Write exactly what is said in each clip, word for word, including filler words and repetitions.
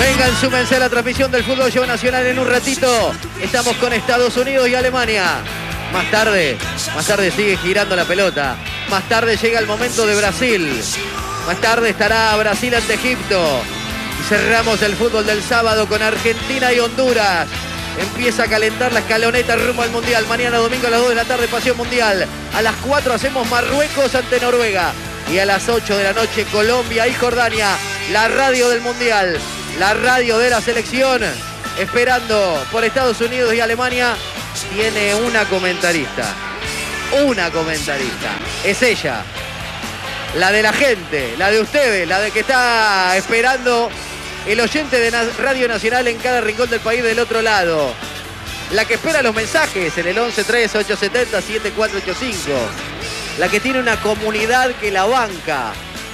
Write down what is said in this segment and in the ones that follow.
Vengan, súmense a la transmisión del fútbol show nacional en un ratito. Estamos con Estados Unidos y Alemania. Más tarde, más tarde sigue girando la pelota. Más tarde llega el momento de Brasil. Más tarde estará Brasil ante Egipto. Y cerramos el fútbol del sábado con Argentina y Honduras. Empieza a calentar la escaloneta rumbo al Mundial. Mañana domingo a las dos de la tarde, Pasión Mundial. A las cuatro hacemos Marruecos ante Noruega. Y a las ocho de la noche, Colombia y Jordania. La radio del Mundial. La radio de la selección. Esperando por Estados Unidos y Alemania. Tiene una comentarista. Una comentarista. Es ella. La de la gente. La de ustedes. La de que está esperando el oyente de Radio Nacional en cada rincón del país del otro lado. La que espera los mensajes en el once tres ocho siete cero siete cuatro ocho cinco. La que tiene una comunidad que la banca.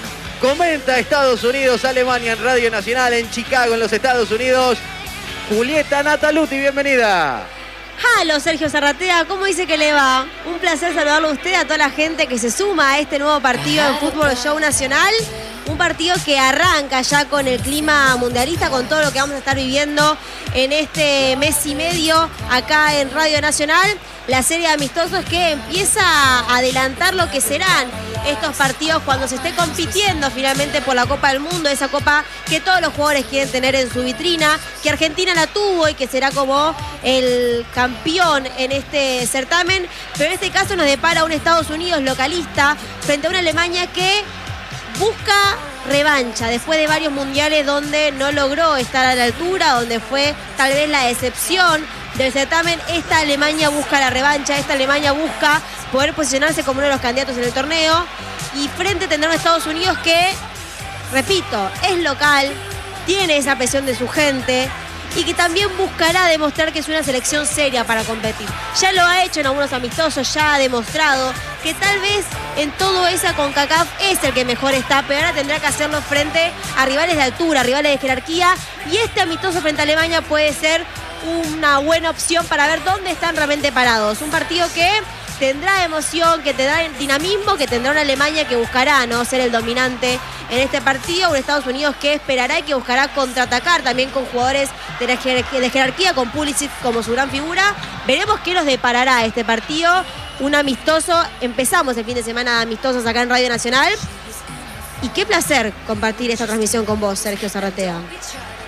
Comenta Estados Unidos, Alemania en Radio Nacional, en Chicago, en los Estados Unidos. Julieta Nataluti, bienvenida. Halo, Sergio Zarratea, ¿cómo dice que le va? Un placer saludarlo a usted, a toda la gente que se suma a este nuevo partido en Fútbol Show Nacional. Un partido que arranca ya con el clima mundialista, con todo lo que vamos a estar viviendo en este mes y medio acá en Radio Nacional. La serie de amistosos que empieza a adelantar lo que serán estos partidos cuando se esté compitiendo finalmente por la Copa del Mundo, esa copa que todos los jugadores quieren tener en su vitrina, que Argentina la tuvo y que será como el campeón en este certamen, pero en este caso nos depara un Estados Unidos localista frente a una Alemania que busca revancha después de varios mundiales donde no logró estar a la altura, donde fue tal vez la decepción del certamen. Esta Alemania busca la revancha, esta Alemania busca poder posicionarse como uno de los candidatos en el torneo, y frente tendrá un Estados Unidos que, repito, es local, tiene esa presión de su gente y que también buscará demostrar que es una selección seria para competir. Ya lo ha hecho en algunos amistosos, ya ha demostrado que tal vez en todo esa CONCACAF es el que mejor está, pero ahora tendrá que hacerlo frente a rivales de altura, rivales de jerarquía, y este amistoso frente a Alemania puede ser una buena opción para ver dónde están realmente parados. Un partido que tendrá emoción, que tendrá dinamismo, que tendrá una Alemania que buscará no ser el dominante en este partido, un Estados Unidos que esperará y que buscará contraatacar también con jugadores de, la jerarquía, de jerarquía, con Pulisic como su gran figura. Veremos qué nos deparará este partido, un amistoso. Empezamos el fin de semana de amistosos acá en Radio Nacional, y qué placer compartir esta transmisión con vos, Sergio Zarratea.